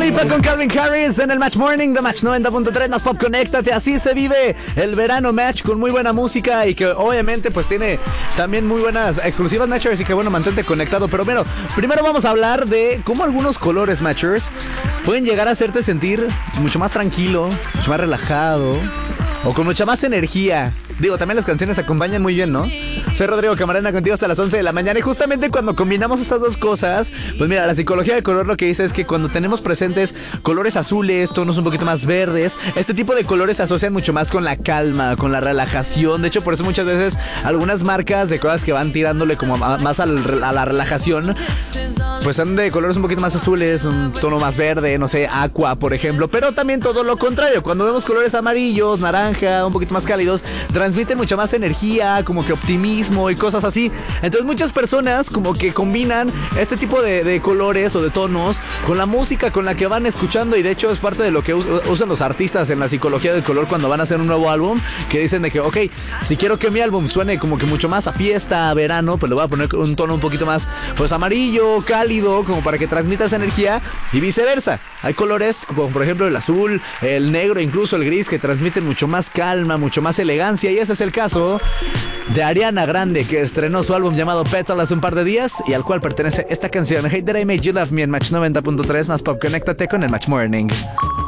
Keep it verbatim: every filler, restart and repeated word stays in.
Lipa con Calvin Harris en el Match Morning de Match noventa punto tres, más pop, conéctate, así se vive el verano Match, con muy buena música y que obviamente pues tiene también muy buenas exclusivas Matchers, y que bueno, mantente conectado. Pero bueno, primero vamos a hablar de cómo algunos colores Matchers pueden llegar a hacerte sentir mucho más tranquilo, mucho más relajado o con mucha más energía. Digo, también las canciones acompañan muy bien, ¿no? Soy Rodrigo Camarena, contigo hasta las once de la mañana. Y justamente cuando combinamos estas dos cosas, pues mira, la psicología de color lo que dice es que cuando tenemos presentes colores azules, tonos un poquito más verdes, este tipo de colores se asocian mucho más con la calma, con la relajación. De hecho, por eso muchas veces algunas marcas de cosas que van tirándole como más al, a la relajación, pues son de colores un poquito más azules, un tono más verde, no sé, aqua, por ejemplo. Pero también todo lo contrario, cuando vemos colores amarillos, naranja, un poquito más cálidos, transmiten mucha más energía, como que optimismo y cosas así. Entonces muchas personas como que combinan este tipo de, de colores o de tonos con la música con la que van escuchando, y de hecho es parte de lo que us- usan los artistas en la psicología del color cuando van a hacer un nuevo álbum, que dicen de que, ok, si quiero que mi álbum suene como que mucho más a fiesta, a verano, pues le voy a poner un tono un poquito más, pues amarillo, cálido, como para que transmita esa energía, y viceversa. Hay colores como por ejemplo el azul, el negro, incluso el gris, que transmiten mucho más calma, mucho más elegancia. Y ese es el caso de Ariana Grande, que estrenó su álbum llamado Petal hace un par de días y al cual pertenece esta canción, Hate That I Made You Love Me, en Match noventa punto tres, más pop, conéctate con el Match Morning.